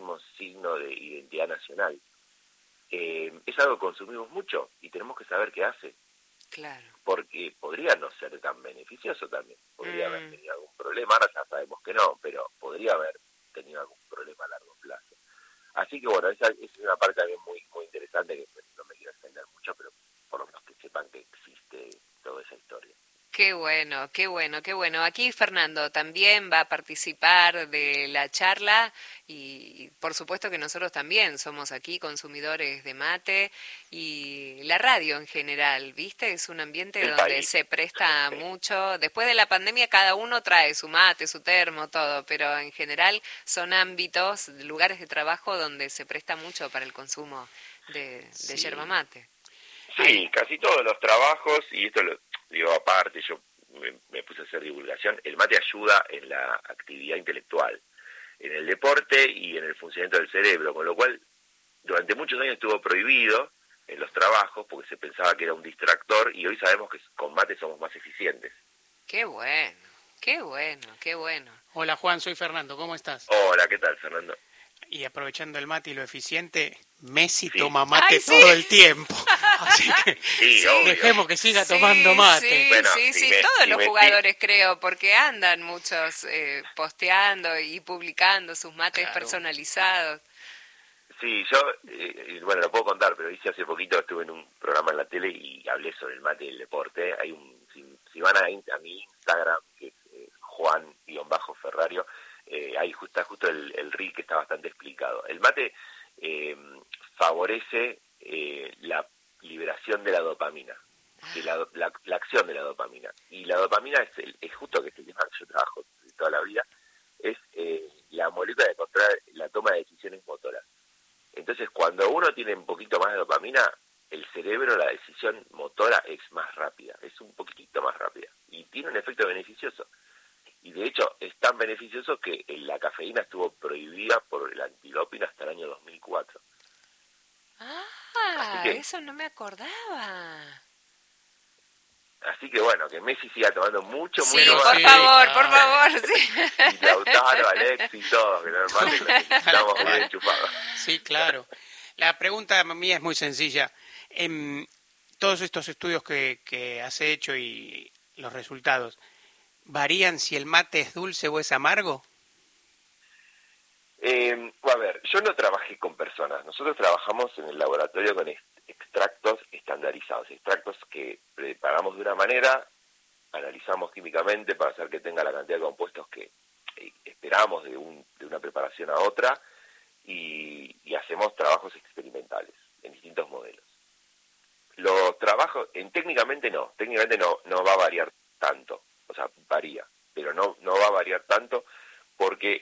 máximo signo de identidad nacional. Es algo que consumimos mucho y tenemos que saber qué hace. Claro. Porque podría no ser tan beneficioso también. Podría haber tenido algún problema, ahora ya sabemos que no, pero podría haber tenido algún problema a largo plazo. Así que bueno, esa es una parte también muy muy interesante, que no me quiero extender mucho, pero por lo menos que sepan que existe toda esa historia. Qué bueno, qué bueno, qué bueno. Aquí Fernando también va a participar de la charla y por supuesto que nosotros también somos aquí consumidores de mate y la radio en general, ¿viste? Es un ambiente El donde país. se presta mucho. Después de la pandemia cada uno trae su mate, su termo, todo, pero en general son ámbitos, lugares de trabajo donde se presta mucho para el consumo de yerba mate. Sí, casi todos los trabajos, y esto lo digo aparte, yo me puse a hacer divulgación, el mate ayuda en la actividad intelectual, en el deporte y en el funcionamiento del cerebro, con lo cual durante muchos años estuvo prohibido en los trabajos porque se pensaba que era un distractor y hoy sabemos que con mate somos más eficientes. Qué bueno, qué bueno, qué bueno. Hola Juan, soy Fernando, ¿cómo estás? Hola, ¿qué tal, Fernando? Y aprovechando el mate y lo eficiente, Messi Sí. toma mate Ay, sí. todo el tiempo. Así que Sí, obvio. dejemos que siga Sí, tomando mate. Sí, Bueno, sí, todos los jugadores creo, porque andan muchos posteando y publicando sus mates personalizados. Sí, yo, bueno, lo puedo contar, pero hice hace poquito, estuve en un programa en la tele y hablé sobre el mate y el deporte. Hay si van a mi Instagram, que es Juan-Ferrario, ahí está justo el reel que está bastante explicado. El mate favorece la liberación de la dopamina, de la acción de la dopamina. Y la dopamina es justo que este tema que yo trabajo toda la vida, es la molécula de controlar la toma de decisiones motoras. Entonces, cuando uno tiene un poquito más de dopamina, el cerebro, la decisión motora es más rápida, es un poquitito más rápida. Y tiene un efecto beneficioso. Y de hecho, es tan beneficioso que la cafeína estuvo prohibida por el antidoping hasta el año 2004. Eso no me acordaba. Así que bueno, que Messi siga tomando mucho, Sí, mucho por más. favor, por favor, sí. Y Lautaro, Alex y todos, que normalmente estamos bien enchufados. Sí, claro. La pregunta mía es muy sencilla. Todos estos estudios que has hecho y los resultados, ¿varían si el mate es dulce o es amargo? A ver, yo no trabajé con personas. Nosotros trabajamos en el laboratorio con extractos estandarizados, extractos que preparamos de una manera, analizamos químicamente para hacer que tenga la cantidad de compuestos que esperamos de una preparación a otra y hacemos trabajos experimentales en distintos modelos. Los trabajos, técnicamente no va a variar tanto, o sea, varía, pero no va a variar tanto porque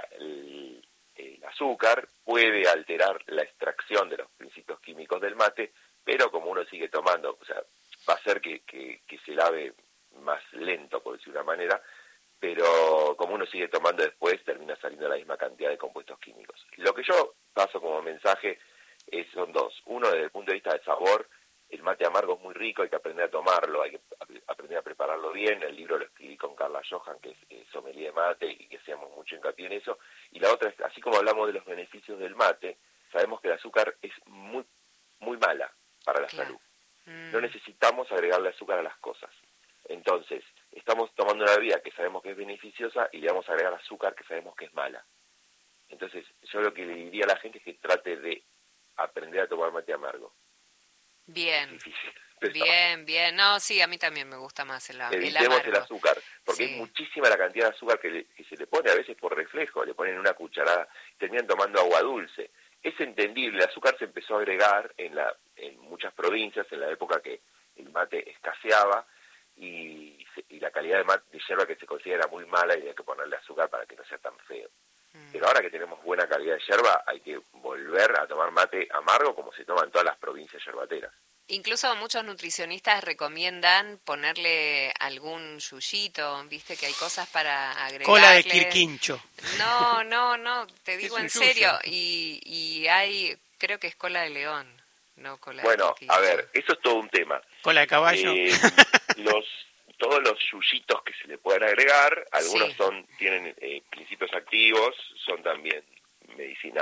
el azúcar puede alterar la extracción de los principios químicos del mate, pero como uno sigue tomando, o sea, va a hacer que se lave más lento, por decir una manera, pero como uno sigue tomando después, termina saliendo la misma cantidad de compuestos químicos. Lo que yo paso como mensaje son dos. Uno, desde el punto de vista de sabor, el mate amargo es muy rico, hay que aprender a tomarlo, hay que aprender a prepararlo bien. El libro lo escribí con Carla Johan, que es sommelier de mate, y que hacemos mucho hincapié en eso. Y la otra es, así como hablamos de los beneficios del mate, sabemos que el azúcar es muy, muy mala para la salud. No necesitamos agregarle azúcar a las cosas. Entonces, estamos tomando una bebida que sabemos que es beneficiosa y le vamos a agregar azúcar que sabemos que es mala. Entonces, yo lo que le diría a la gente es que trate de aprender a tomar mate amargo. Bien, Difícil, bien. No, sí, a mí también me gusta más el evitemos amargo. el azúcar, porque Sí. es muchísima la cantidad de azúcar que se le pone, a veces por reflejo, le ponen una cucharada, terminan tomando agua dulce. Es entendible, el azúcar se empezó a agregar en muchas provincias, en la época que el mate escaseaba, y la calidad de yerba que se considera muy mala y había que ponerle azúcar para que no sea tan feo. Pero ahora que tenemos buena calidad de yerba, hay que volver a tomar mate amargo como se toma en todas las provincias yerbateras. Incluso muchos nutricionistas recomiendan ponerle algún yuyito, viste que hay cosas para agregarle. Cola de quirquincho. No, te digo en serio. yuyo. Y hay, creo que es cola de león, no cola de Bueno, quirquincho. a ver, eso es todo un tema. Cola de caballo. Todos los yuyitos que se le pueden agregar, algunos Sí. tienen principios activos, son también medicinales.